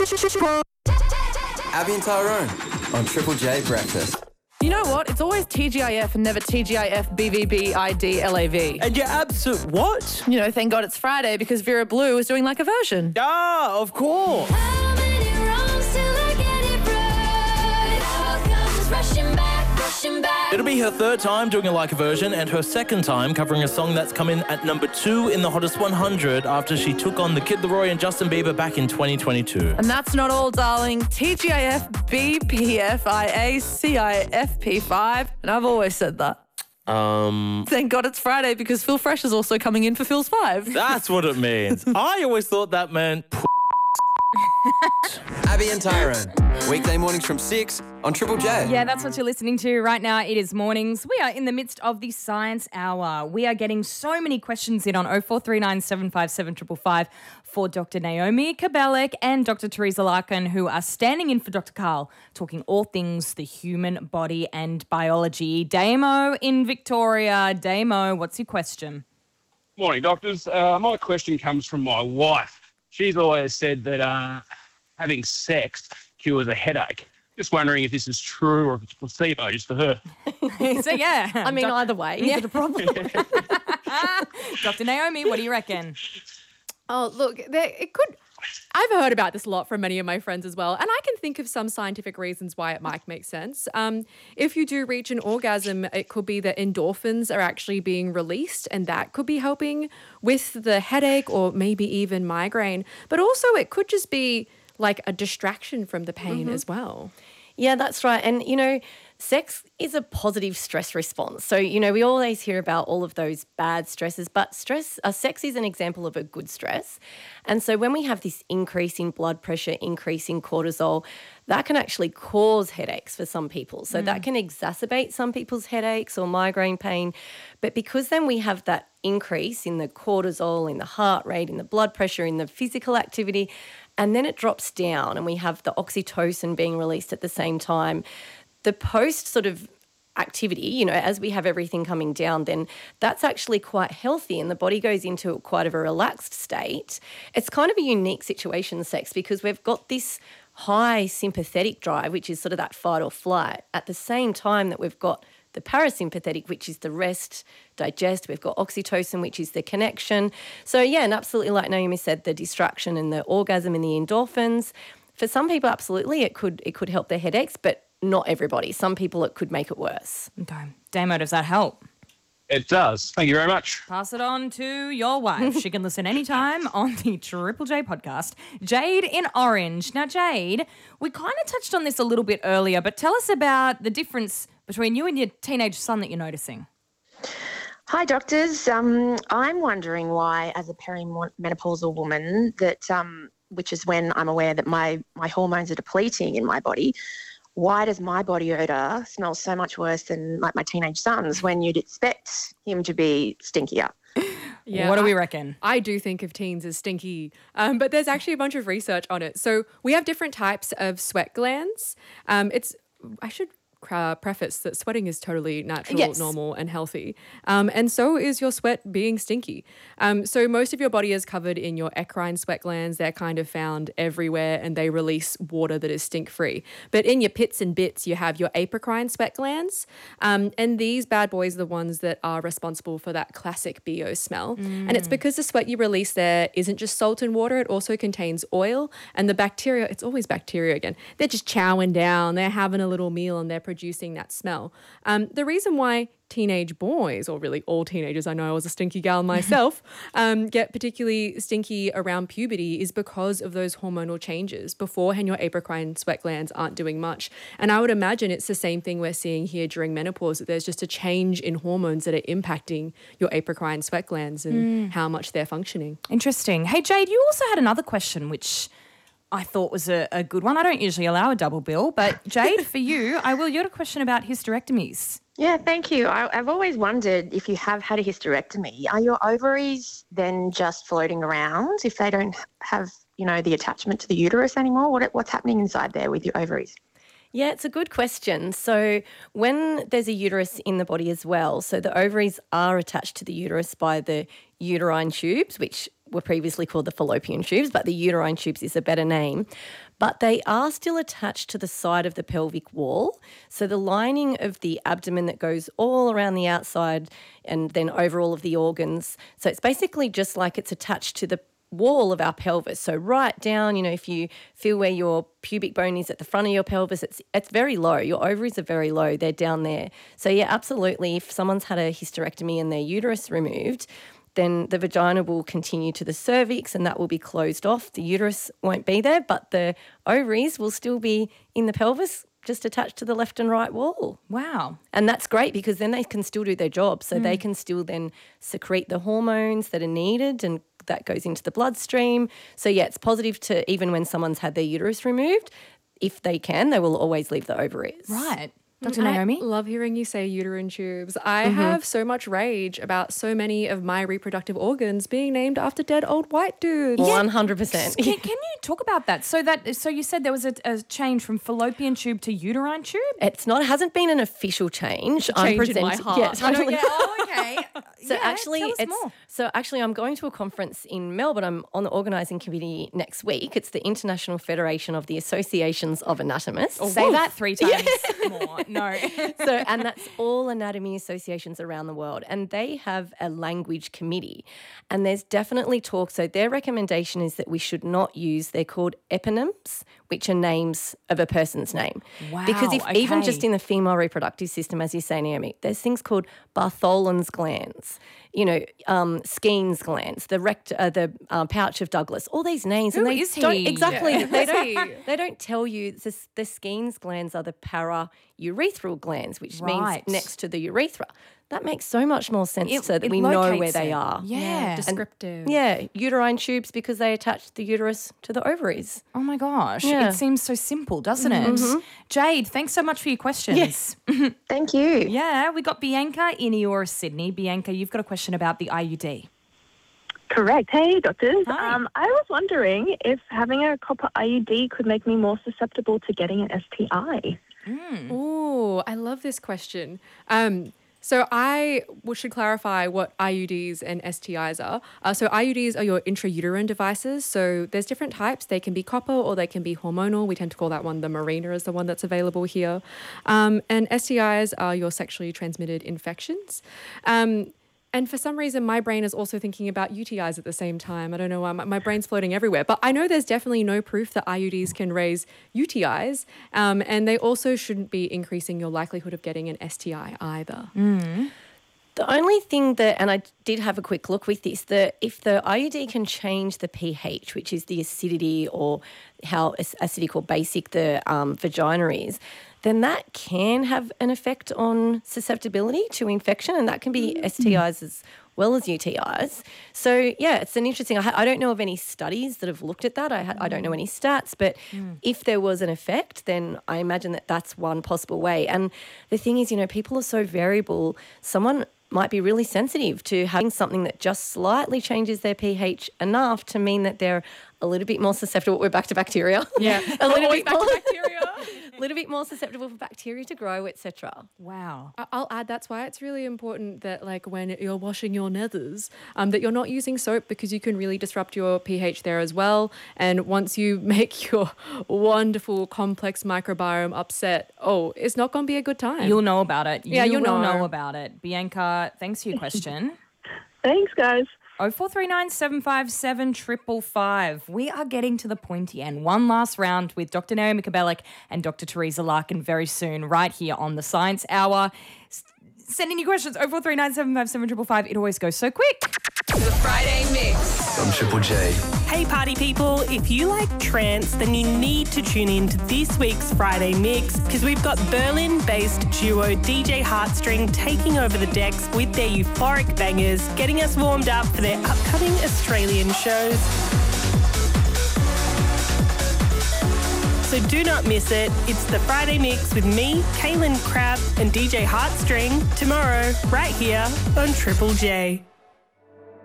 Abby and Tyrone on Triple J Breakfast. You know what? It's always TGIF and never TGIF, BVB, ID, LAV. And you're absolute what? You know, thank God it's Friday because Vera Blue is doing like a version. Ah, of course. How many wrongs till I get it right? How comes rushing back, rushing back? It'll be her third time doing a like a version and her second time covering a song that's come in at number 2 in the Hottest 100 after she took on the Kid Laroi and Justin Bieber back in 2022. And that's not all, darling. TGIF, BPFIA, CIFP5. And I've always said that. Thank God it's Friday because Phil Fresh is also coming in for Phil's 5. That's what it means. I always thought that meant Abby and Tyrone, weekday mornings from 6 on Triple J. Yeah, that's what you're listening to right now. It is mornings. We are in the midst of the Science Hour. We are getting so many questions in on 0439 757 555 for Dr. Naomi Kabelek and Dr. Teresa Larkin, who are standing in for Dr. Carl, talking all things the human body and biology. Damo in Victoria. Damo, what's your question? Morning, doctors. My question comes from my wife. She's always said that having sex cures a headache. Just wondering if this is true or if it's placebo just for her. So, yeah. I mean, either way, is it a problem? Dr. Naomi, what do you reckon? Oh, look, it could. I've heard about this a lot from many of my friends as well, and I can think of some scientific reasons why it might make sense. If you do reach an orgasm, it could be that endorphins are actually being released, and that could be helping with the headache or maybe even migraine. But also, it could just be like a distraction from the pain as well. Yeah, that's right. And, you know, sex is a positive stress response. So, you know, we always hear about all of those bad stresses, but sex is an example of a good stress. And so when we have this increase in blood pressure, increase in cortisol, that can actually cause headaches for some people. So that can exacerbate some people's headaches or migraine pain. But because then we have that increase in the cortisol, in the heart rate, in the blood pressure, in the physical activity, and then it drops down and we have the oxytocin being released at the same time, the post sort of activity, you know, as we have everything coming down, then that's actually quite healthy and the body goes into quite of a relaxed state. It's kind of a unique situation, sex, because we've got this high sympathetic drive, which is sort of that fight or flight, at the same time that we've got the parasympathetic, which is the rest, digest. We've got oxytocin, which is the connection. So, yeah, and absolutely like Naomi said, the distraction and the orgasm and the endorphins. For some people, absolutely, it could help their headaches, but not everybody. Some people, it could make it worse. Okay. Damo, does that help? It does. Thank you very much. Pass it on to your wife. She can listen anytime on the Triple J podcast. Jade in Orange. Now, Jade, we kind of touched on this a little bit earlier, but tell us about the difference between you and your teenage son that you're noticing. Hi, doctors. I'm wondering why, as a perimenopausal woman, that which is when I'm aware that my hormones are depleting in my body, why does my body odour smell so much worse than like my teenage son's when you'd expect him to be stinkier? Yeah, what do we reckon? I do think of teens as stinky, but there's actually a bunch of research on it. So we have different types of sweat glands. I should preface that sweating is totally natural, Yes. normal and healthy. And so is your sweat being stinky. So most of your body is covered in your eccrine sweat glands. They're kind of found everywhere and they release water that is stink-free. But in your pits and bits, you have your apocrine sweat glands. And these bad boys are the ones that are responsible for that classic BO smell. And it's because the sweat you release there isn't just salt and water, it also contains oil. And the bacteria, it's always bacteria again, they're just chowing down, they're having a little meal and they're producing that smell. The reason why teenage boys, or really all teenagers, I know I was a stinky gal myself, get particularly stinky around puberty is because of those hormonal changes. Beforehand, your apocrine sweat glands aren't doing much. And I would imagine it's the same thing we're seeing here during menopause, that there's just a change in hormones that are impacting your apocrine sweat glands and how much they're functioning. Interesting. Hey, Jade, you also had another question, which I thought was a good one. I don't usually allow a double bill, but Jade, for you, you had a question about hysterectomies. Yeah, thank you. I've always wondered, if you have had a hysterectomy, are your ovaries then just floating around if they don't have, you know, the attachment to the uterus anymore? What's happening inside there with your ovaries? Yeah, it's a good question. So when there's a uterus in the body as well, so the ovaries are attached to the uterus by the uterine tubes, which were previously called the fallopian tubes, but the uterine tubes is a better name. but they are still attached to the side of the pelvic wall. So the lining of the abdomen that goes all around the outside and then over all of the organs. So it's basically just like it's attached to the wall of our pelvis. So right down, if you feel where your pubic bone is at the front of your pelvis, it's very low. Your ovaries are very low. They're down there. So yeah, absolutely. If someone's had a hysterectomy and their uterus removed, then the vagina will continue to the cervix and that will be closed off. The uterus won't be there, but the ovaries will still be in the pelvis, just attached to the left and right wall. Wow. And that's great because then they can still do their job. So they can still then secrete the hormones that are needed, and that goes into the bloodstream. So yeah, it's positive to even when someone's had their uterus removed, if they can, they will always leave the ovaries. Right. Dr. Naomi? I love hearing you say uterine tubes. I have so much rage about so many of my reproductive organs being named after dead old white dudes. 100%. Can you talk about that? So you said there was a change from fallopian tube to uterine tube? It hasn't been an official change. Change in my heart. Yeah, totally. Okay. So actually, I'm going to a conference in Melbourne. I'm on the organising committee next week. It's the International Federation of the Associations of Anatomists. Say that 3 times more. No. And that's all anatomy associations around the world. And they have a language committee. And there's definitely talk. So their recommendation is that we should not use, they're called eponyms, which are names of a person's name. Wow. Because even just in the female reproductive system, as you say, Naomi, there's things called Bartholin's glands, Skene's glands, the pouch of Douglas, all these names. Who and is don't, he? Exactly. Yeah. They don't tell you the Skene's glands are the paraurethral glands, which means next to the urethra. That makes so much more sense so that we know where they are. Yeah. Descriptive. Uterine tubes because they attach the uterus to the ovaries. Oh my gosh. Yeah. It seems so simple, doesn't it? Jade, thanks so much for your questions. Yes. Thank you. Yeah, we got Bianca in Eora, Sydney. Bianca, you've got a question about the IUD. Correct. Hey, doctors. Hi. I was wondering if having a copper IUD could make me more susceptible to getting an STI. Ooh, I love this question. So I should clarify what IUDs and STIs are. So IUDs are your intrauterine devices. So there's different types. They can be copper or they can be hormonal. We tend to call that one the Mirena is the one that's available here. And STIs are your sexually transmitted infections. And for some reason, my brain is also thinking about UTIs at the same time. I don't know why. My brain's floating everywhere. But I know there's definitely no proof that IUDs can raise UTIs. And they also shouldn't be increasing your likelihood of getting an STI either. The only thing and I did have a quick look with this, that if the IUD can change the pH, which is the acidity or how acidic or basic the vagina is, then that can have an effect on susceptibility to infection, and that can be STIs as well as UTIs. So, yeah, it's an interesting... I don't know of any studies that have looked at that. I don't know any stats, but if there was an effect, then I imagine that that's one possible way. And the thing is, people are so variable. Someone might be really sensitive to having something that just slightly changes their pH enough to mean that they're a little bit more susceptible. We're back to bacteria. Yeah, a little bit back more to bacteria. A little bit more susceptible for bacteria to grow, etc. Wow. I'll add that's why it's really important that when you're washing your nethers, that you're not using soap, because you can really disrupt your pH there as well. And once you make your wonderful complex microbiome upset, it's not going to be a good time. You'll know about it. Yeah, you'll know. know about it. Bianca, thanks for your question. Thanks, guys. 0439 757 555. We are getting to the pointy end. One last round with Dr. Naomi Kabelek and Dr. Teresa Larkin very soon, right here on the Science Hour. Send in your questions, 0439 757 555. It always goes so quick. The Friday Mix. From Triple J. Hey party people, if you like trance, then you need to tune in to this week's Friday Mix, because we've got Berlin-based duo DJ Heartstring taking over the decks with their euphoric bangers, getting us warmed up for their upcoming Australian shows. So do not miss it. It's the Friday Mix with me, Kaylin Crabb, and DJ Heartstring tomorrow, right here on Triple J.